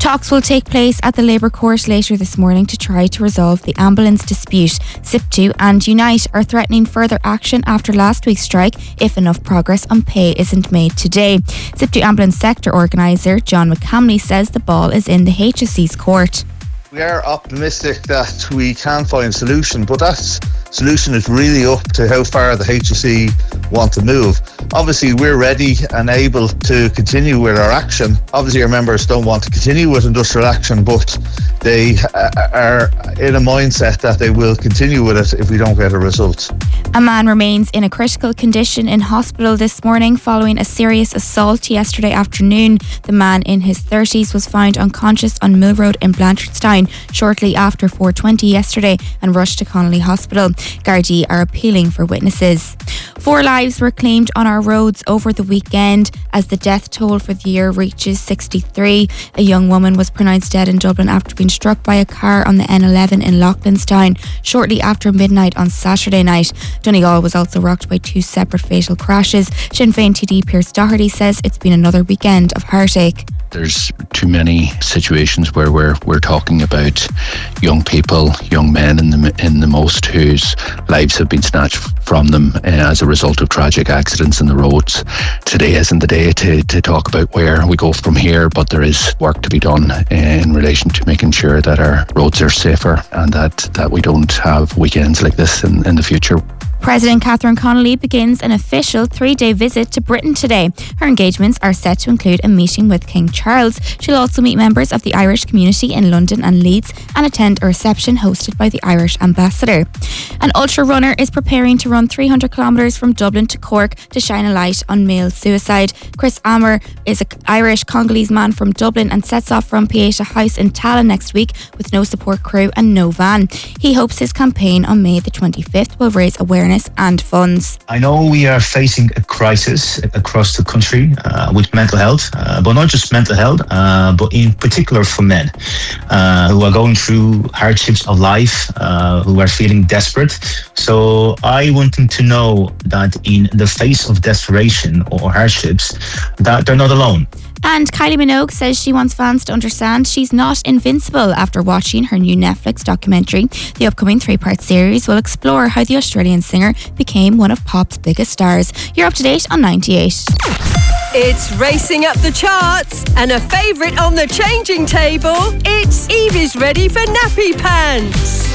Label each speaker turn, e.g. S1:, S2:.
S1: Talks will take place at the Labour Court later this morning to try to resolve the ambulance dispute. SIPTU and Unite are threatening further action after last week's strike if enough progress on pay isn't made today. SIPTU ambulance sector organiser John McCamley says the ball is in the HSE's court.
S2: We are optimistic that we can find a solution, but that solution is really up to how far the HSE want to move. Obviously, we're ready and able to continue with our action. Obviously, our members don't want to continue with industrial action, but they are in a mindset that they will continue with it if we don't get a result.
S1: A man remains in a critical condition in hospital this morning following a serious assault yesterday afternoon. The man in his 30s was found unconscious on Mill Road in Blanchardstown shortly after 4:20 yesterday and rushed to Connolly Hospital. Gardaí are appealing for witnesses. 4 lives were claimed on our roads over the weekend as the death toll for the year reaches 63. A young woman was pronounced dead in Dublin after being struck by a car on the N11 in Loughlinstown shortly after midnight on Saturday night. Donegal was also rocked by 2 separate fatal crashes. Sinn Féin TD Pierce Doherty says it's been another weekend of heartache.
S3: There's too many situations where we're talking about young people, young men in the most, whose lives have been snatched from them as a result of tragic accidents in the roads. Today isn't the day to talk about where we go from here, but there is work to be done in relation to making sure that our roads are safer and that we don't have weekends like this in the future.
S1: President Catherine Connolly begins an official 3-day visit to Britain today. Her engagements are set to include a meeting with King Charles. She'll also meet members of the Irish community in London and Leeds and attend a reception hosted by the Irish ambassador. An ultra runner is preparing to run 300 kilometres from Dublin to Cork to shine a light on male suicide. Chris Ammer is an Irish Congolese man from Dublin and sets off from Pieta House in Tallinn next week with no support crew and no van. He hopes his campaign on May the 25th will raise awareness and funds.
S4: I know we are facing a crisis across the country with mental health, but not just mental health, but in particular for men who are going through hardships of life, who are feeling desperate. So I want them to know that in the face of desperation or hardships, that they're not alone.
S1: And Kylie Minogue says she wants fans to understand she's not invincible after watching her new Netflix documentary. The upcoming 3-part series will explore how the Australian singer became one of pop's biggest stars. You're up to date on 98.
S5: It's racing up the charts and a favourite on the changing table. It's Evie's ready for nappy pants.